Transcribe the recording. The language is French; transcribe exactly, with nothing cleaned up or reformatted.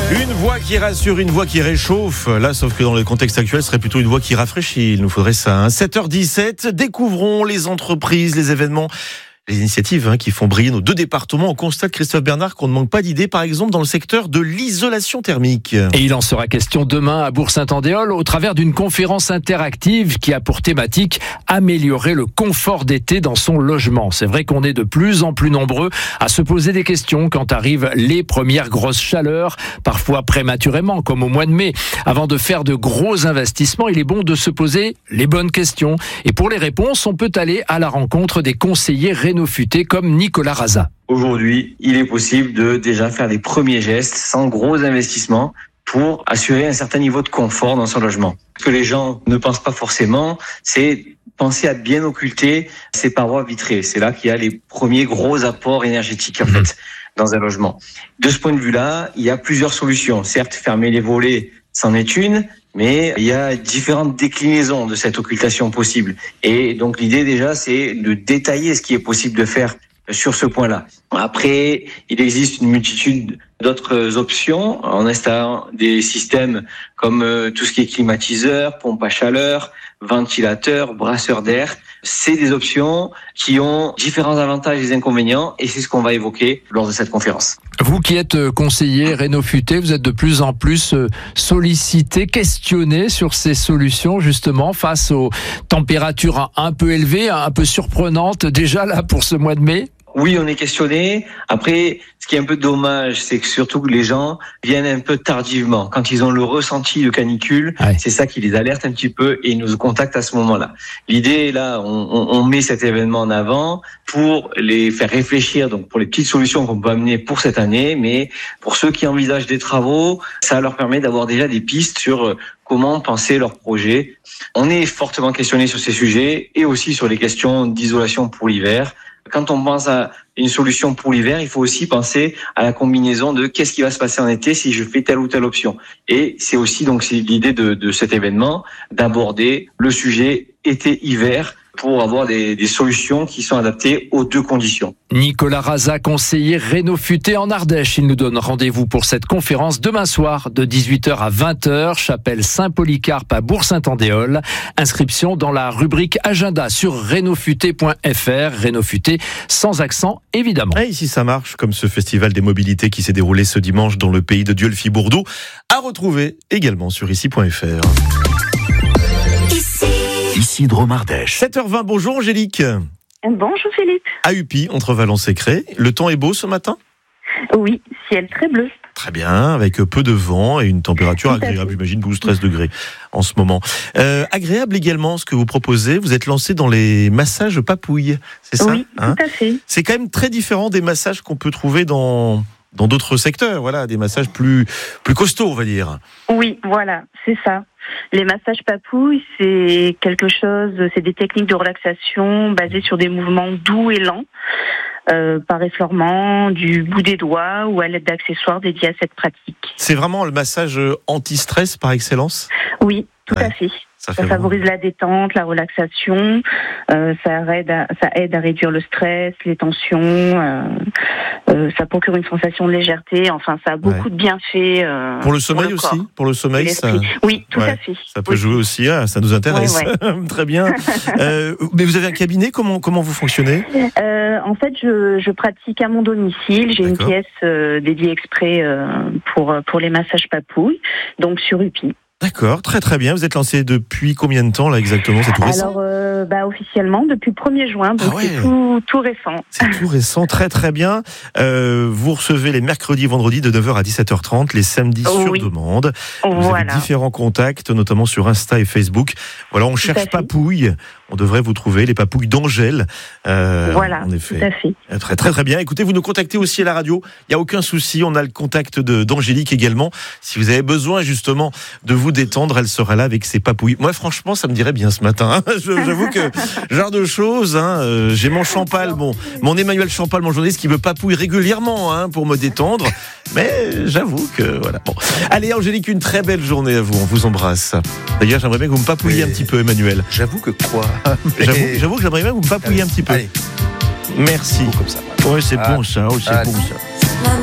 Une voix qui rassure, une voix qui réchauffe. Là, sauf que dans le contexte actuel, ce serait plutôt une voix qui rafraîchit. Il nous faudrait ça. Hein. sept heures dix-sept, découvrons les entreprises, les événements, les initiatives hein, qui font briller nos deux départements. On constate, Christophe Bernard, qu'on ne manque pas d'idées, par exemple, dans le secteur de l'isolation thermique. Et il en sera question demain à Bourg-Saint-Andéol au travers d'une conférence interactive qui a pour thématique améliorer le confort d'été dans son logement. C'est vrai qu'on est de plus en plus nombreux à se poser des questions quand arrivent les premières grosses chaleurs, parfois prématurément, comme au mois de mai. Avant de faire de gros investissements, il est bon de se poser les bonnes questions. Et pour les réponses, on peut aller à la rencontre des conseillers rénofutés comme Nicolas Raza. Aujourd'hui, il est possible de déjà faire les premiers gestes sans gros investissements pour assurer un certain niveau de confort dans son logement. Ce que les gens ne pensent pas forcément, c'est penser à bien occulter ses parois vitrées. C'est là qu'il y a les premiers gros apports énergétiques en fait dans un logement. De ce point de vue-là, il y a plusieurs solutions. Certes, fermer les volets, c'en est une, mais il y a différentes déclinaisons de cette occultation possible. Et donc l'idée déjà, c'est de détailler ce qui est possible de faire sur ce point-là. Après, il existe une multitude d'autres options en installant des systèmes comme tout ce qui est climatiseur, pompe à chaleur, ventilateur, brasseur d'air. C'est des options qui ont différents avantages et inconvénients et c'est ce qu'on va évoquer lors de cette conférence. Vous qui êtes conseiller rénofuté, vous êtes de plus en plus sollicité, questionné sur ces solutions justement face aux températures un peu élevées, un peu surprenantes déjà là pour ce mois de mai. Oui, on est questionné. Après, ce qui est un peu dommage, c'est que surtout les gens viennent un peu tardivement. Quand ils ont le ressenti de canicule, ouais. C'est ça qui les alerte un petit peu et ils nous contactent à ce moment-là. L'idée, là, on, on met cet événement en avant pour les faire réfléchir, donc pour les petites solutions qu'on peut amener pour cette année, mais pour ceux qui envisagent des travaux, ça leur permet d'avoir déjà des pistes sur comment penser leur projet. On est fortement questionné sur ces sujets et aussi sur les questions d'isolation pour l'hiver. Quand on pense à une solution pour l'hiver, il faut aussi penser à la combinaison de qu'est-ce qui va se passer en été si je fais telle ou telle option. Et c'est aussi donc c'est l'idée de, de cet événement d'aborder le sujet été-hiver pour avoir des, des solutions qui sont adaptées aux deux conditions. Nicolas Raza, conseiller rénofuté en Ardèche. Il nous donne rendez-vous pour cette conférence demain soir de dix-huit heures à vingt heures, chapelle Saint-Polycarpe à Bourg-Saint-Andéol. Inscription dans la rubrique agenda sur rénofuté point f r. Rénofuté sans accent, évidemment. Et ici ça marche, comme ce festival des mobilités qui s'est déroulé ce dimanche dans le pays de Dieulefit-Bourdeaux, à retrouver également sur ici point f r. Ici Drôme Ardèche. sept heures vingt, bonjour Angélique. Bonjour Philippe. À Upi, entre Valence et Cré. Le temps est beau ce matin ? Oui, ciel très bleu. Très bien, avec peu de vent et une température agréable, j'imagine douze à treize degrés en ce moment. Euh, agréable également ce que vous proposez, vous êtes lancé dans les massages papouilles, c'est ça ? Oui, hein ? Tout à fait. C'est quand même très différent des massages qu'on peut trouver dans... dans d'autres secteurs, voilà, des massages plus, plus costauds, on va dire. Oui, voilà, c'est ça. Les massages papouilles, c'est quelque chose, c'est des techniques de relaxation basées sur des mouvements doux et lents, euh, par effleurement du bout des doigts ou à l'aide d'accessoires dédiés à cette pratique. C'est vraiment le massage anti-stress par excellence ? Oui, tout ouais. à fait. Ça, ça favorise vraiment la détente, la relaxation, euh, ça, aide à, ça aide à réduire le stress, les tensions, euh, euh, ça procure une sensation de légèreté, enfin ça a beaucoup ouais. de bienfaits. Euh, pour le sommeil pour le aussi, pour le sommeil, ça... Oui, tout ouais. à fait. Ça peut oui. jouer aussi, ah, ça nous intéresse. Ouais, ouais. Très bien. euh, mais vous avez un cabinet, comment, comment vous fonctionnez ? euh, En fait, je, je pratique à mon domicile, j'ai D'accord. une pièce euh, dédiée exprès euh, pour, pour les massages papouilles, donc sur Upi. D'accord, très très bien. Vous êtes lancé depuis combien de temps là exactement ? C'est tout récent ? Alors, euh, bah, officiellement depuis le premier juin, donc ah ouais. c'est tout, tout récent. C'est tout récent, très très bien. Euh, vous recevez les mercredis et vendredis de neuf heures à dix-sept heures trente, les samedis oh, sur oui. demande. Vous voilà. avez différents contacts, notamment sur Insta et Facebook. Voilà, on cherche papouille. On devrait vous trouver les papouilles d'Angèle. Euh, voilà, en effet. tout à fait. Très, très, très bien. Écoutez, vous nous contactez aussi à la radio. Il n'y a aucun souci. On a le contact de, d'Angélique également. Si vous avez besoin, justement, de vous détendre, elle sera là avec ses papouilles. Moi, franchement, ça me dirait bien ce matin. Hein. J'avoue que, genre de choses, hein, euh, j'ai mon Champal, bon, mon Emmanuel Champal, mon journaliste, qui me papouille régulièrement, hein, pour me détendre. Mais j'avoue que, voilà. Bon. Allez, Angélique, une très belle journée à vous. On vous embrasse. D'ailleurs, j'aimerais bien que vous me papouilliez Mais un petit peu, Emmanuel. J'avoue que quoi J'avoue, j'avoue que j'aimerais bien que vous me papouilliez un petit peu. Allez. Merci. Comme ça. Ouais, c'est ah. bon ça. Oh, c'est ah. bon ça.